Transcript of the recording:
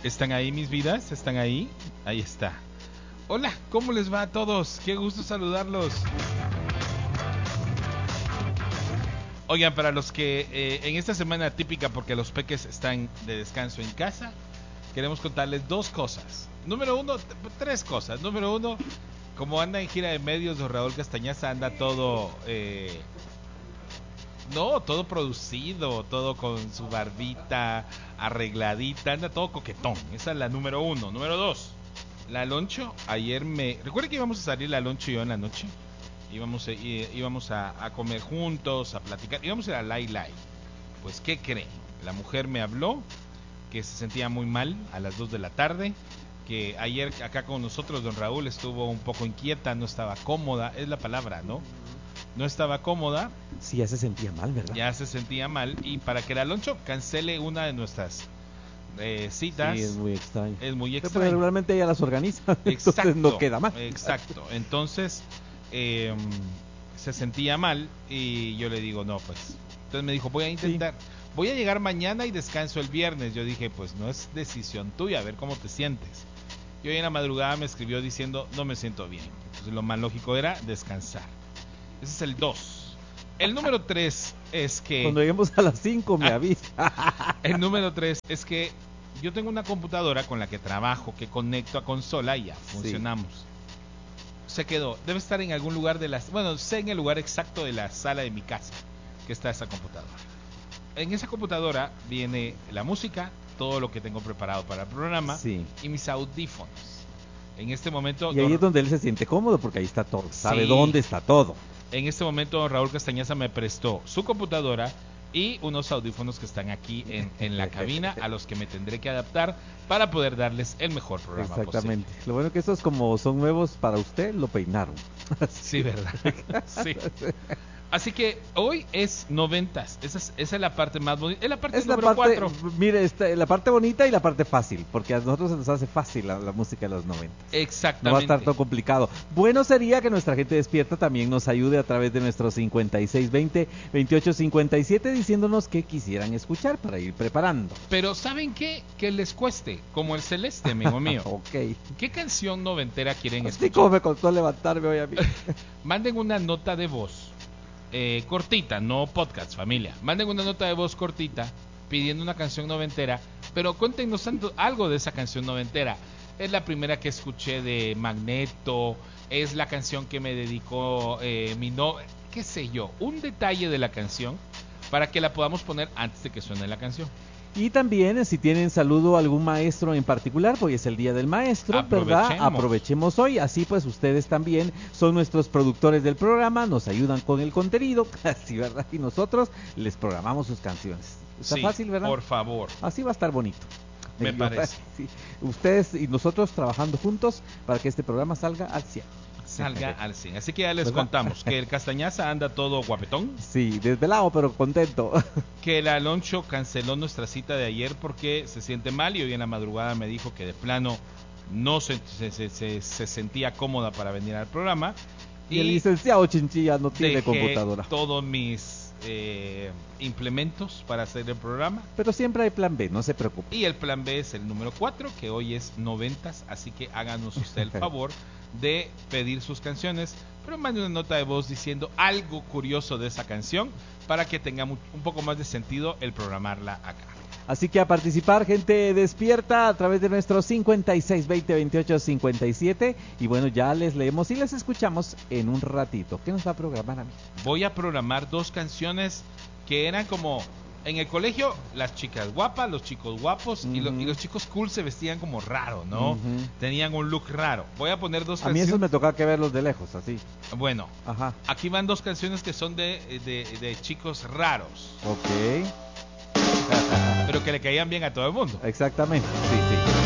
¿Están ahí mis vidas? ¿Están ahí? Ahí está. Hola, ¿cómo les va a todos? Qué gusto saludarlos. Oigan, para los que en esta semana típica, porque los peques están de descanso en casa, queremos contarles dos cosas. Número uno, tres cosas. Número uno, como anda en gira de medios, don Raúl Castañaza anda todo... todo producido, todo con su barbita arregladita, anda todo coquetón. Esa es la número uno. Número dos, la Loncho, ayer recuerden que íbamos a salir la Loncho y yo en la noche. Íbamos a comer juntos, a platicar, íbamos a ir a Lai Lai. Pues, ¿qué creen? La mujer me habló que se sentía muy mal a las 2 de la tarde, que ayer acá con nosotros don Raúl estuvo un poco inquieta, no estaba cómoda, es la palabra, ¿no? No estaba cómoda. Sí, ya se sentía mal, ¿verdad? Ya se sentía mal, y para que la Loncho cancele una de nuestras citas. Sí, es muy extraño. Es muy extraño. Pero regularmente ella las organiza, Exacto, entonces no queda mal. Exacto, entonces se sentía mal y yo le digo, no, pues. Entonces me dijo, voy a intentar, voy a llegar mañana y descanso el viernes. Yo dije, pues no es decisión tuya, a ver cómo te sientes. Y hoy en la madrugada me escribió diciendo, no me siento bien. Entonces lo más lógico era descansar. Ese es el 2. El número 3 es que... Cuando lleguemos a las 5 me avisa. El número 3 es que yo tengo una computadora con la que trabajo, que conecto a consola y ya funcionamos. Se quedó, debe estar en algún lugar sé en el lugar exacto de la sala de mi casa que está esa computadora. En esa computadora viene la música, todo lo que tengo preparado para el programa y mis audífonos. En este momento... Y ahí es donde él se siente cómodo porque ahí está todo, sabe dónde está todo. En este momento Raúl Castañaza me prestó su computadora y unos audífonos que están aquí en la cabina, a los que me tendré que adaptar para poder darles el mejor programa Exactamente. posible. Lo bueno que estos, como son nuevos para usted, lo peinaron. Sí, ¿verdad? Sí. Así que hoy es 90s. Esa es la parte más bonita. Es la parte número 4. Mire, la parte bonita y la parte fácil, porque a nosotros se nos hace fácil la música de los 90. Exactamente. No va a estar todo complicado. Bueno sería que nuestra gente despierta también nos ayude a través de nuestro 5620-2857 diciéndonos qué quisieran escuchar para ir preparando. Pero ¿saben qué? Que les cueste, como el Celeste, amigo mío. Ok. ¿Qué canción noventera quieren escuchar? Así como me costó levantarme hoy a mí. Manden una nota de voz. Cortita, no podcast, familia. Manden una nota de voz cortita pidiendo una canción noventera, pero cuéntenos algo de esa canción noventera. Es la primera que escuché de Magneto, es la canción que me dedicó qué sé yo, un detalle de la canción para que la podamos poner antes de que suene la canción. Y también, si tienen saludo a algún maestro en particular, porque es el Día del Maestro, ¿verdad? Aprovechemos hoy, así pues ustedes también son nuestros productores del programa, nos ayudan con el contenido, así, ¿verdad? Y nosotros les programamos sus canciones. Está fácil, ¿verdad? Por favor. Así va a estar bonito. Me parece. Sí. Ustedes y nosotros trabajando juntos para que este programa salga al 100. Salga al 100. Así que ya les contamos que el Castañaza anda todo guapetón. Sí, desvelado pero contento. Que el Aloncho canceló nuestra cita de ayer porque se siente mal y hoy en la madrugada me dijo que de plano no se sentía cómoda para venir al programa. Y el licenciado Chinchilla no tiene computadora. Todos mis implementos para hacer el programa. Pero siempre hay plan B, no se preocupe. Y el plan B es el número 4, que hoy es 90s, así que háganos usted el favor de pedir sus canciones, pero mande una nota de voz diciendo algo curioso de esa canción para que tenga un poco más de sentido el programarla acá. Así que a participar, gente despierta a través de nuestro 5620-2857 y bueno, ya les leemos y les escuchamos en un ratito. ¿Qué nos va a programar a mí? Voy a programar dos canciones que eran como en el colegio, las chicas guapas, los chicos guapos y los chicos cool se vestían como raro, ¿no? Tenían un look raro. Voy a poner dos canciones. A mí eso me toca que verlos de lejos, así. Bueno, aquí van dos canciones que son de chicos raros. Ok. Pero que le caían bien a todo el mundo. Exactamente, sí.